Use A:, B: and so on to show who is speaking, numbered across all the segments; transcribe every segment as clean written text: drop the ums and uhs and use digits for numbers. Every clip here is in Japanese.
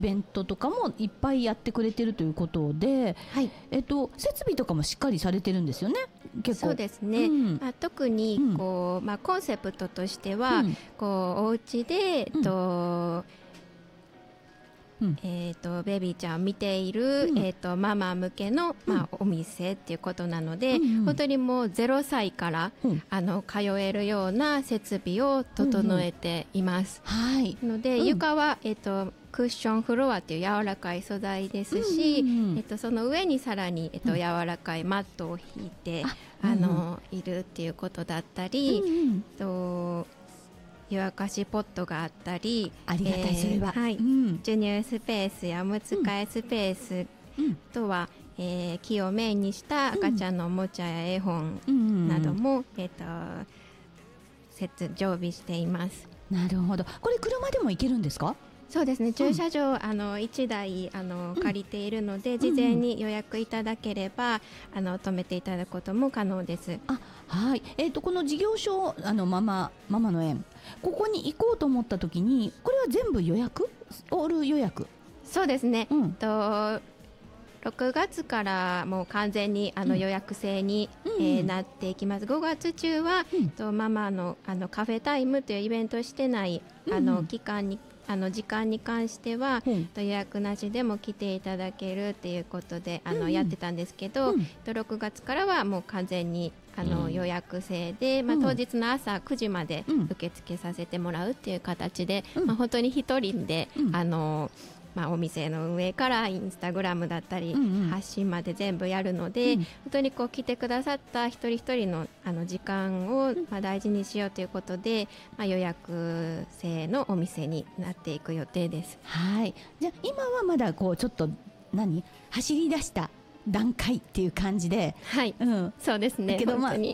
A: ベントとかもいっぱいやってくれてるということで、
B: はい、
A: 設備とかもしっかりされてるんですよね。結構
B: そうですね、特にこう、コンセプトとしては、こうお家で、ベビーちゃんを見ている、ママ向けの、お店っていうことなので、本当にもう0歳から、通えるような設備を整えています、ので、床は、クッションフロアっていう柔らかい素材ですし、その上にさらに、柔らかいマットを引いているっていうことだったり、湯沸かしポットがあったり、
A: ありがたい、それは、
B: 授乳スペースやおむつ替えスペース、とは、木をメインにした赤ちゃんのおもちゃや絵本なども、常備しています。
A: なるほど。これ車でも行けるんですか？
B: そうですね、駐車場、1台借りているので、事前に予約いただければ止めていただくことも可能です。
A: はい、この事業所ママの園、ここに行こうと思った時にこれは全部予約？オール予約？
B: そうですね、6月からもう完全に予約制に、なっていきます。5月中は、ママのカフェタイムというイベントをしてない期間に時間に関しては、予約なしでも来ていただけるっていうことでやってたんですけど、6月からはもう完全に予約制で、当日の朝9時まで受付させてもらうっていう形で、本当に一人で、お店の運営からインスタグラムだったり、発信まで全部やるので、本当にこう来てくださった一人一人の時間を大事にしようということで、予約制のお店になっていく予定です。
A: はい、じゃあ今はまだこうちょっと走り出した段階っていう感じで、
B: そうですね。
A: けど
B: 本当に、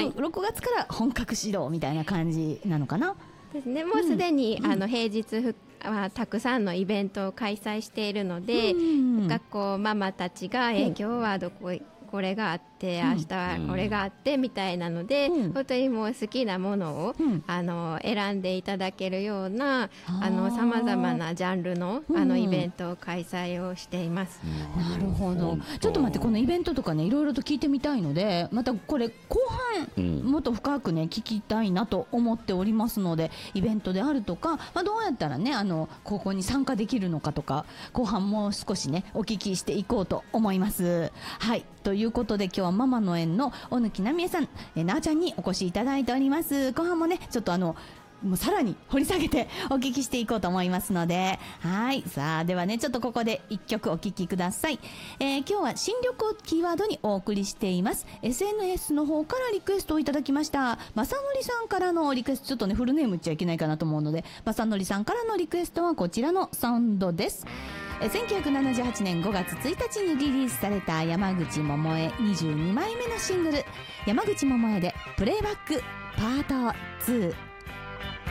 A: 6月から本格始動みたいな感じなのかな。
B: ですね。もうすでに、平日たくさんのイベントを開催しているので、学校ママたちが、今日はこれがあって、明日はこれがあってみたいなので、本当にもう好きなものを、選んでいただけるようなさまざまなジャンルの、イベントを開催をしています。
A: なるほど。ちょっと待って、このイベントとかね、いろいろと聞いてみたいので、またこれ後半、もっと深くね聞きたいなと思っておりますので、イベントであるとか、どうやったらねここに参加できるのかとか、後半もう少しねお聞きしていこうと思います。はい、ということで今日はママの園の小貫奈美恵さん、なあちゃんにお越しいただいております。後半もねちょっともうさらに掘り下げてお聞きしていこうと思いますので、はい、さあではねちょっとここで一曲お聞きください。今日は新緑をキーワードにお送りしています。 SNS の方からリクエストをいただきました。まさのりさんからのリクエスト、ちょっとねフルネーム言っちゃいけないかなと思うので、まさのりさんからのリクエストはこちらのサウンドです。1978年5月1日にリリースされた山口百恵22枚目のシングル、山口百恵でプレイバックパート2。